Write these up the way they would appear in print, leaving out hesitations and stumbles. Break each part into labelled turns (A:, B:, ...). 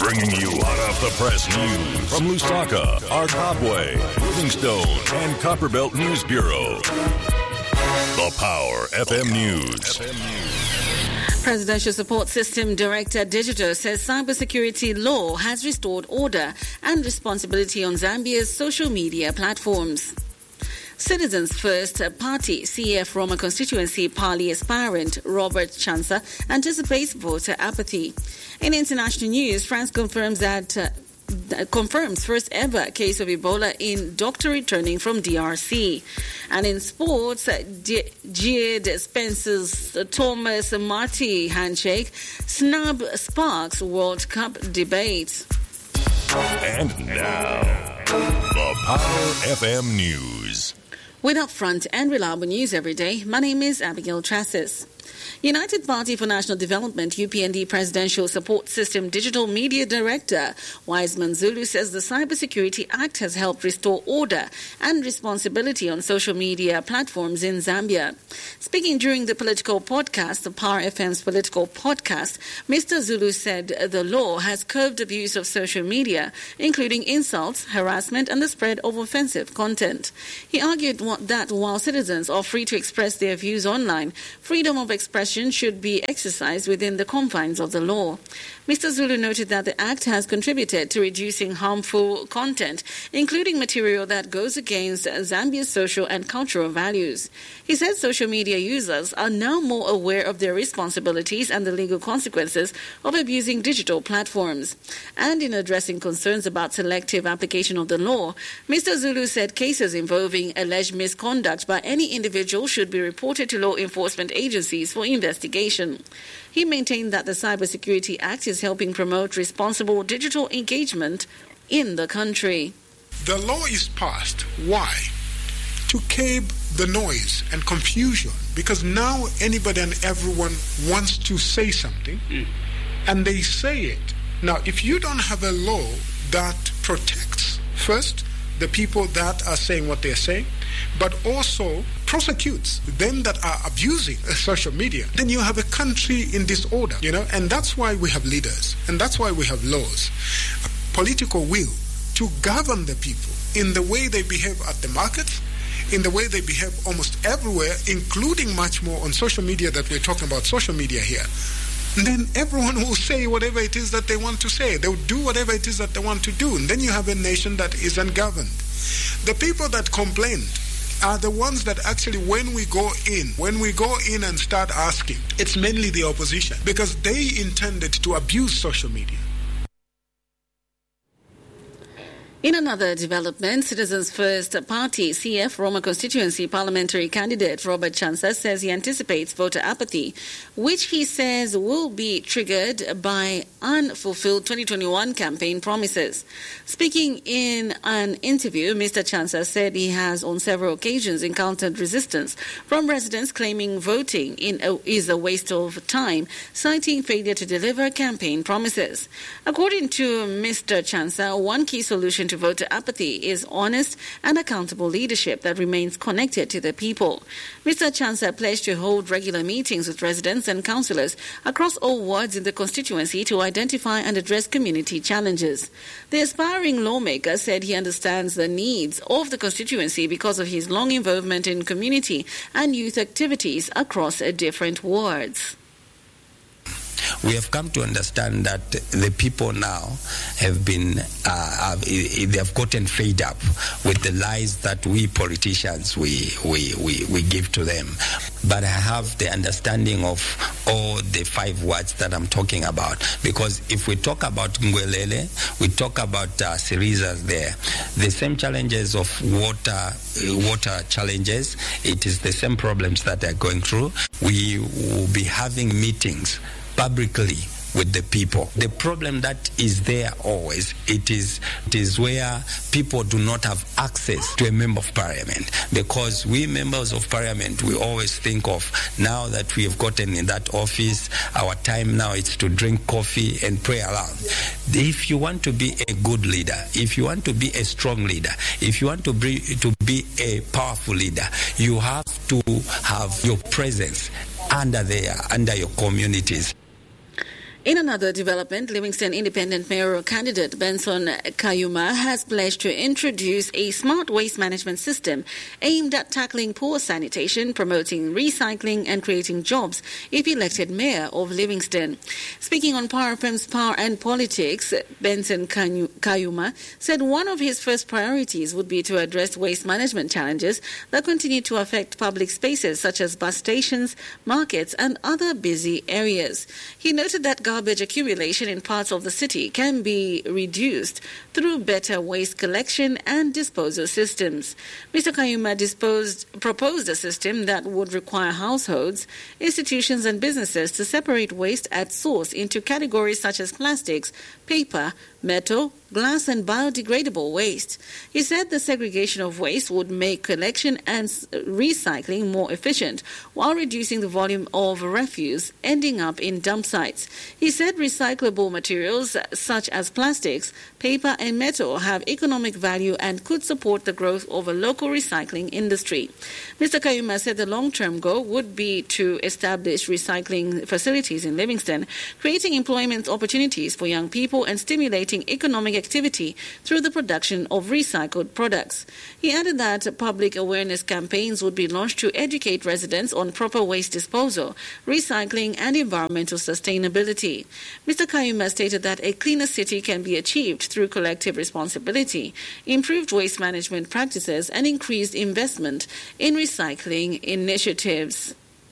A: Bringing you hot off the press news from Lusaka, Arkabwe, Livingstone, and Copperbelt News Bureau. The Power FM News.
B: Presidential Support System Director Digital says cybersecurity law has restored order and responsibility on Zambia's social media platforms. Citizens First Party CF Roma constituency party aspirant Robert Chansa anticipates voter apathy. In international news, France confirms first ever case of Ebola in doctor returning from DRC. And in sports, Jade Spencer's Thomas Marty handshake snub sparks World Cup debate.
A: And now, the Power FM News.
B: With upfront and reliable news every day, my name is Abigail Trassis. United Party for National Development, UPND Presidential Support System Digital Media Director Wiseman Zulu says the Cybersecurity Act has helped restore order and responsibility on social media platforms in Zambia. Speaking during the political podcast, the Power FM's political podcast, Mr. Zulu said the law has curbed abuse of social media, including insults, harassment, and the spread of offensive content. He argued that while citizens are free to express their views online, freedom of expression should be exercised within the confines of the law. Mr. Zulu noted that the Act has contributed to reducing harmful content, including material that goes against Zambia's social and cultural values. He said social media users are now more aware of their responsibilities and the legal consequences of abusing digital platforms. And in addressing concerns about selective application of the law, Mr. Zulu said cases involving alleged misconduct by any individual should be reported to law enforcement agencies for investigation. He maintained that the Cybersecurity Act is helping promote responsible digital engagement in the country.
C: The law is passed. Why? To curb the noise and confusion, because now anybody and everyone wants to say something, and they say it. Now, if you don't have a law that protects, first, the people that are saying what they're saying, but also prosecutes them that are abusing social media, then you have a country in disorder, and that's why we have leaders, and that's why we have laws, a political will to govern the people in the way they behave at the markets, in the way they behave almost everywhere, including much more on social media that we're talking about, social media here. And then everyone will say whatever it is that they want to say. They'll do whatever it is that they want to do. And then you have a nation that is ungoverned. The people that complain are the ones that actually, when we go in and start asking, it's mainly the opposition, because they intended to abuse social media.
B: In another development, Citizens First Party CF Roma constituency parliamentary candidate Robert Chansa says he anticipates voter apathy, which he says will be triggered by unfulfilled 2021 campaign promises. Speaking in an interview, Mr. Chansa said he has on several occasions encountered resistance from residents claiming voting is a waste of time, citing failure to deliver campaign promises. According to Mr. Chansa, one key solution to voter apathy is honest and accountable leadership that remains connected to the people. Mr. Chansa pledged to hold regular meetings with residents and councillors across all wards in the constituency to identify and address community challenges. The aspiring lawmaker said he understands the needs of the constituency because of his long involvement in community and youth activities across different wards.
D: We have come to understand that the people now have been, they have gotten fed up with the lies that we politicians, we give to them. But I have the understanding of all the 5 words that I'm talking about. Because if we talk about Ngwelele, we talk about Siriza there, the same challenges of water challenges, it is the same problems that they're going through. We will be having meetings publicly with the people. The problem that is there always, it is where people do not have access to a member of parliament, because we members of parliament, we always think of, now that we have gotten in that office, our time now is to drink coffee and pray aloud. If you want to be a good leader, if you want to be a strong leader, if you want to be a powerful leader, you have to have your presence under your communities.
B: In another development, Livingston Independent mayoral candidate Benson Kayuma has pledged to introduce a smart waste management system aimed at tackling poor sanitation, promoting recycling and creating jobs if elected mayor of Livingston. Speaking on Power FM's Power and Politics, Benson Kayuma said one of his first priorities would be to address waste management challenges that continue to affect public spaces such as bus stations, markets and other busy areas. He noted that garbage accumulation in parts of the city can be reduced through better waste collection and disposal systems. Mr. Kayuma proposed a system that would require households, institutions and businesses to separate waste at source into categories such as plastics, paper, metal, glass and biodegradable waste. He said the segregation of waste would make collection and recycling more efficient while reducing the volume of refuse ending up in dump sites. He said recyclable materials such as plastics, paper and metal have economic value and could support the growth of a local recycling industry. Mr. Kayuma said the long-term goal would be to establish recycling facilities in Livingston, creating employment opportunities for young people and stimulating economic activity through the production of recycled products. He added that public awareness campaigns would be launched to educate residents on proper waste disposal, recycling and environmental sustainability. Mr. Kayuma stated that a cleaner city can be achieved through collective responsibility, improved waste management practices and increased investment in recycling initiatives.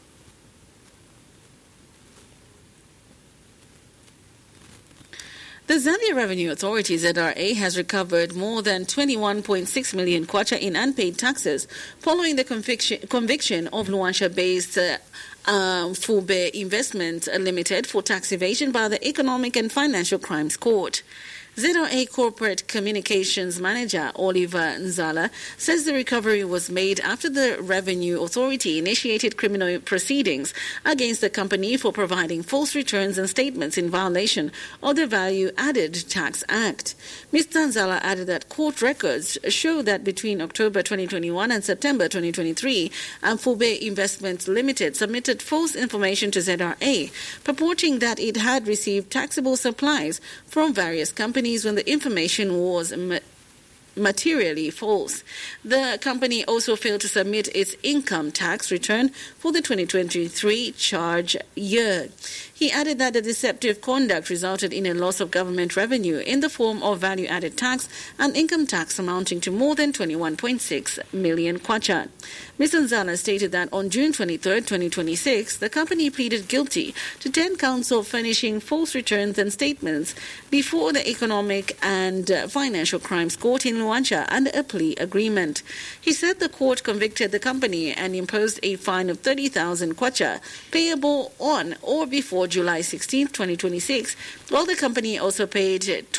B: The Zambia Revenue Authority, ZRA, has recovered more than 21.6 million kwacha in unpaid taxes following the conviction of Luanshya-based Fube Investment Limited for tax evasion by the Economic and Financial Crimes Court. ZRA Corporate Communications Manager Oliver Nzala says the recovery was made after the Revenue Authority initiated criminal proceedings against the company for providing false returns and statements in violation of the Value Added Tax Act. Mr. Nzala added that court records show that between October 2021 and September 2023, Fube Investment Limited submitted false information to ZRA, purporting that it had received taxable supplies from various companies when the information was materially false. The company also failed to submit its income tax return for the 2023 charge year. He added that the deceptive conduct resulted in a loss of government revenue in the form of value-added tax and income tax amounting to more than 21.6 million kwacha. Mr. Nzala stated that on June 23, 2026, the company pleaded guilty to 10 counts of furnishing false returns and statements before the Economic and Financial Crimes Court in Luanshya under a plea agreement. He said the court convicted the company and imposed a fine of 30,000 kwacha payable on or before July 16, 2026, while the company also paid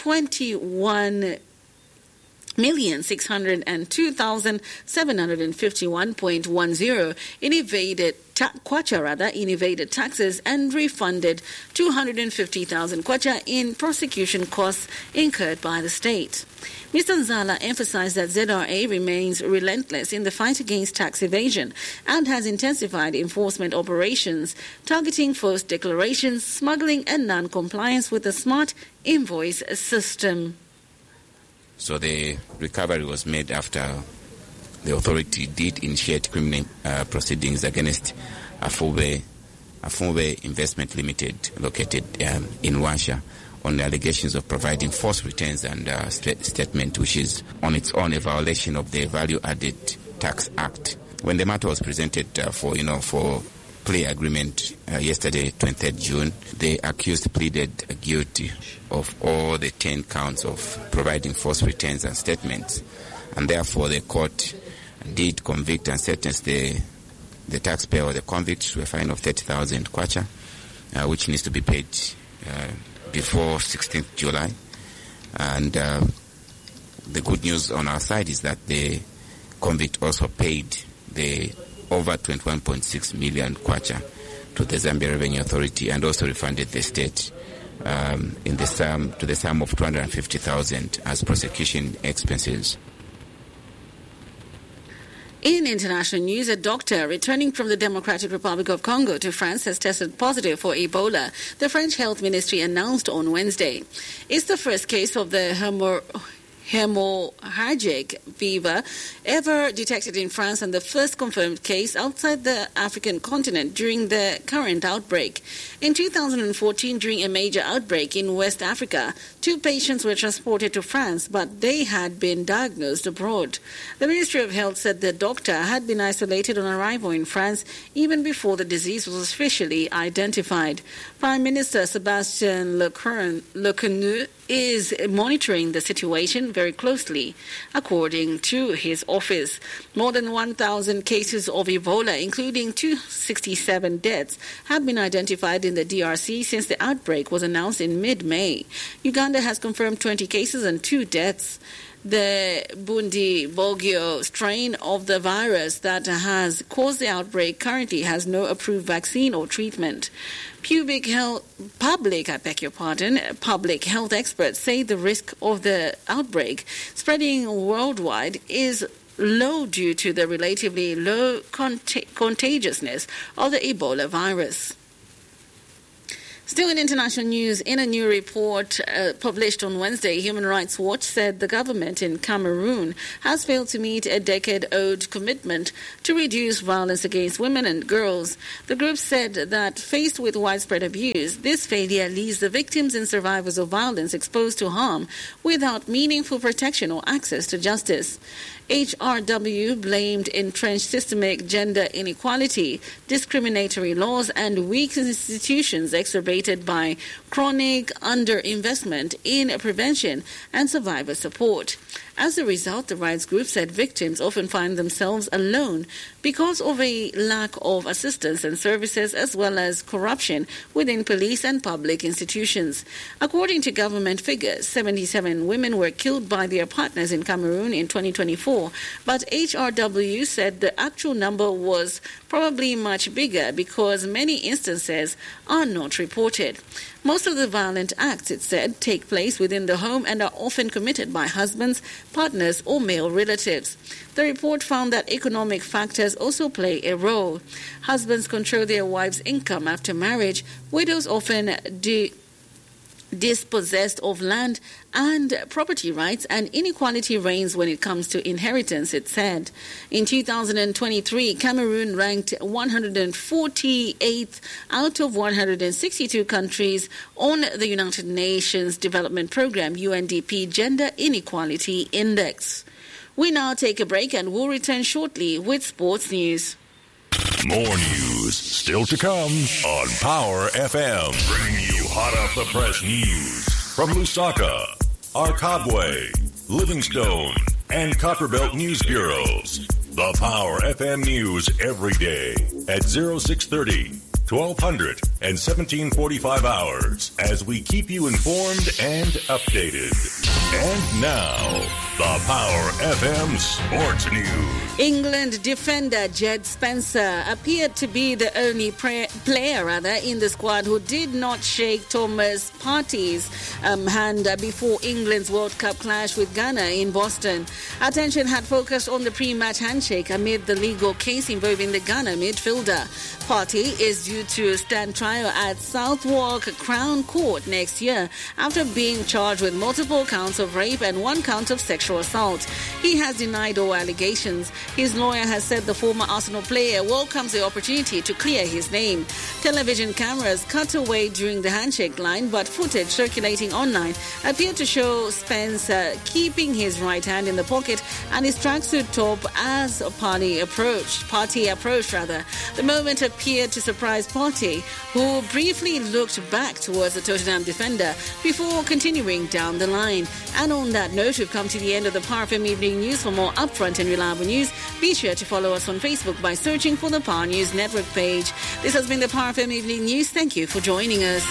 B: 21,602,751.10 in evaded taxes and refunded 250,000 kwacha in prosecution costs incurred by the state. Mr. Nzala emphasized that ZRA remains relentless in the fight against tax evasion and has intensified enforcement operations targeting false declarations, smuggling and non-compliance with the smart invoice system.
E: So the recovery was made after the authority did initiate criminal proceedings against Fube Investment Limited located in Luanshya on the allegations of providing false returns and statement, which is on its own a violation of the Value Added Tax Act. When the matter was presented for plea agreement yesterday, 23rd June, the accused pleaded guilty of all the 10 counts of providing false returns and statements, and therefore the court did convict and sentence the taxpayer or the convict to a fine of 30,000 kwacha, which needs to be paid before 16th July. And the good news on our side is that the convict also paid the over 21.6 million kwacha to the Zambia Revenue Authority and also refunded the state to the sum of 250,000 as prosecution expenses.
B: In international news, a doctor returning from the Democratic Republic of Congo to France has tested positive for Ebola, the French Health Ministry announced on Wednesday. It's the first case of the hemorrhagic fever ever detected in France and the first confirmed case outside the African continent during the current outbreak. In 2014, during a major outbreak in West Africa, 2 patients were transported to France, but they had been diagnosed abroad. The Ministry of Health said the doctor had been isolated on arrival in France even before the disease was officially identified. Prime Minister Sébastien Lecornu is monitoring the situation very closely, according to his office. More than 1,000 cases of Ebola, including 267 deaths, have been identified in the DRC since the outbreak was announced in mid-May. Uganda has confirmed 20 cases and 2 deaths. The Bundibugyo strain of the virus that has caused the outbreak currently has no approved vaccine or treatment. Public health experts say the risk of the outbreak spreading worldwide is low due to the relatively low contagiousness of the Ebola virus. Still in international news, in a new report published on Wednesday, Human Rights Watch said the government in Cameroon has failed to meet a decade-old commitment to reduce violence against women and girls. The group said that faced with widespread abuse, this failure leaves the victims and survivors of violence exposed to harm without meaningful protection or access to justice. HRW blamed entrenched systemic gender inequality, discriminatory laws, and weak institutions exacerbated by chronic underinvestment in prevention and survivor support. As a result, the rights group said victims often find themselves alone because of a lack of assistance and services, as well as corruption within police and public institutions. According to government figures, 77 women were killed by their partners in Cameroon in 2024, but HRW said the actual number was probably much bigger because many instances are not reported. Most of the violent acts, it said, take place within the home and are often committed by husbands, partners, or male relatives. The report found that economic factors also play a role. Husbands control their wives' income after marriage. Widows often dispossessed of land and property rights, and inequality reigns when it comes to inheritance, it said. In 2023, Cameroon ranked 148th out of 162 countries on the United Nations Development Programme UNDP Gender Inequality Index. We now take a break and we'll return shortly with sports news.
A: More news still to come on Power FM. Bringing you hot off the press news from Lusaka, Arkabwe, Livingstone, and Copperbelt News Bureaus. The Power FM News every day at 0630, 1200, and 1745 hours as we keep you informed and updated. And now, the Power FM Sports News.
B: England defender Jed Spencer appeared to be the only player in the squad who did not shake Thomas Partey's hand before England's World Cup clash with Ghana in Boston. Attention had focused on the pre-match handshake amid the legal case involving the Ghana midfielder. Partey is due to stand trial at Southwark Crown Court next year after being charged with multiple counts of rape and 1 count of sexual assault. He has denied all allegations. His lawyer has said the former Arsenal player welcomes the opportunity to clear his name. Television cameras cut away during the handshake line, but footage circulating online appeared to show Spencer keeping his right hand in the pocket and his tracksuit top as Partey approached. The moment appeared to surprise Partey, who briefly looked back towards the Tottenham defender before continuing down the line. And on that note, we've come to the end of the Power FM Evening News. For more upfront and reliable news, be sure to follow us on Facebook by searching for the Power News Network page. This has been the Power FM Evening News. Thank you for joining us.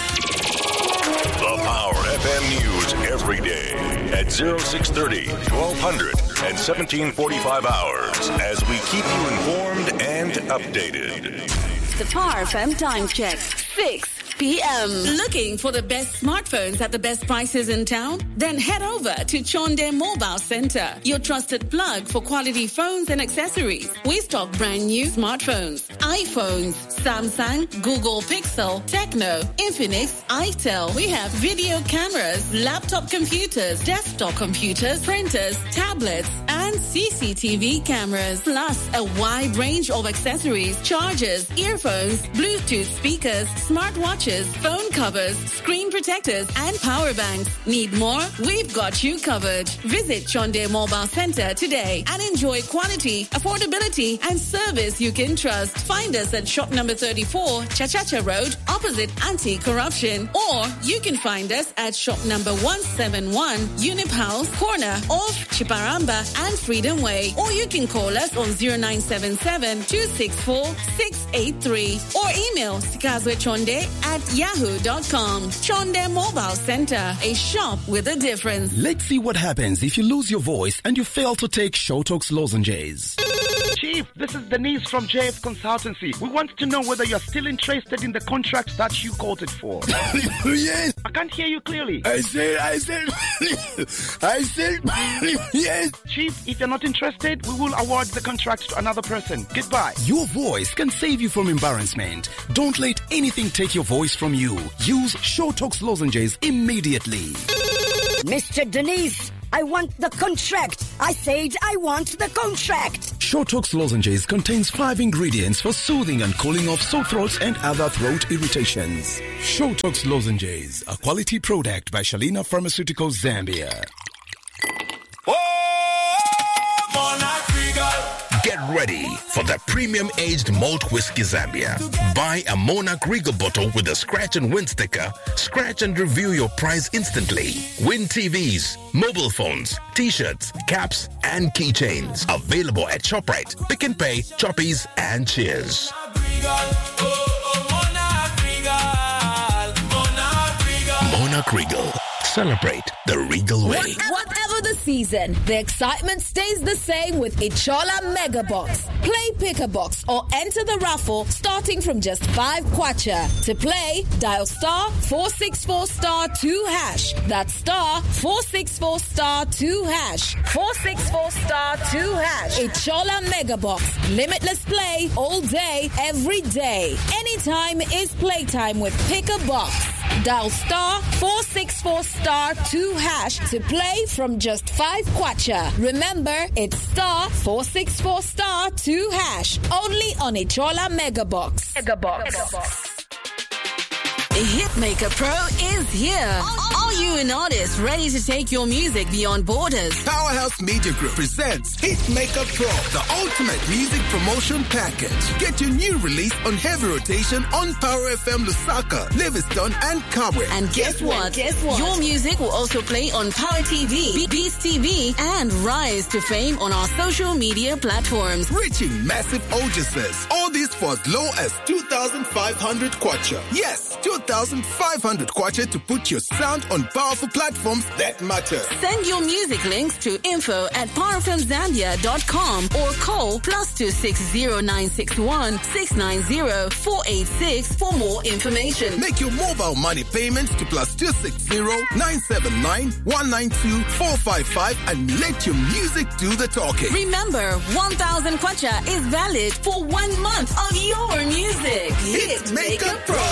A: The Power FM News every day at 0630, 1200, and 1745 hours as we keep you informed and updated.
F: The Power FM time check. 6
B: p.m. Looking for the best smartphones at the best prices in town? Then head over to Chonde Mobile Center, your trusted plug for quality phones and accessories. We stock brand new smartphones, iPhones, Samsung, Google Pixel, Tecno, Infinix, itel. We have video cameras, laptop computers, desktop computers, printers, tablets, and CCTV cameras, plus a wide range of accessories, chargers, earphones, Bluetooth speakers, smartwatches, phone covers, screen protectors, and power banks. Need more? We've got you covered. Visit Chonde Mobile Center today and enjoy quality, affordability, and service you can trust. Find us at shop number 34, Chachacha Road, opposite Anti-Corruption. Or you can find us at shop number 171, Unip House, corner of Chiparamba and Freedom Way. Or you can call us on 0977-264-683 or email sikazwechonde@yahoo.com. Chonde Mobile Center, a shop with a difference.
F: Let's see what happens if you lose your voice and you fail to take Showtox lozenges.
G: Chief, this is Denise from JF Consultancy. We want to know whether you're still interested in the contract that you quoted for.
F: Yes.
G: I can't hear you clearly.
F: I said, yes.
G: Chief, if you're not interested, we will award the contract to another person. Goodbye.
F: Your voice can save you from embarrassment. Don't let anything take your voice from you. Use Showtox lozenges immediately.
H: Mr. Denise, I want the contract. I said I want the contract.
F: Showtox lozenges contains 5 ingredients for soothing and cooling off sore throats and other throat irritations. Showtox lozenges, a quality product by Shalina Pharmaceuticals, Zambia.
I: Get ready for the premium aged malt whiskey Zambia. Buy a Monarch Regal bottle with a scratch and win sticker. Scratch and review your prize instantly. Win TVs, mobile phones, t-shirts, caps, and keychains. Available at ShopRite, Pick n Pay, Choppies, and Cheers. Monarch Regal. Celebrate the Regal way.
J: Whatever the season, the excitement stays the same with Ichola Mega Box. Play Pick a Box or enter the raffle starting from just 5 kwacha. To play, dial star 464 star 2 hash. That's star 464 star 2 hash. 464 star 2 hash. Ichola Mega Box. Limitless play all day, every day. Anytime is playtime with Pick a Box. Dial star 464 star 2 hash to play from just 5 kwacha. Remember, it's star 464 star 2 hash. Only on Ichola Mega Box.
B: Hitmaker Pro is here. Are you an artist ready to take your music beyond borders?
K: Powerhouse Media Group presents Hitmaker Pro, the ultimate music promotion package. Get your new release on heavy rotation on Power FM Lusaka, Livingston, and Kabwe.
B: And guess what? Your music will also play on Power TV, Beast TV, and rise to fame on our social media platforms.
K: Reaching massive audiences. All this for as low as 2,500 kwacha. Yes, 2,500 kwacha to put your sound on powerful platforms that matter.
B: Send your music links to info@powerfmzambia.com or call +260 961 690 486 for more information.
K: Make your mobile money payments to +260 979 192 455 and let your music do the talking.
B: Remember, 1,000 kwacha is valid for 1 month of your music.
K: Hitmaker Pro.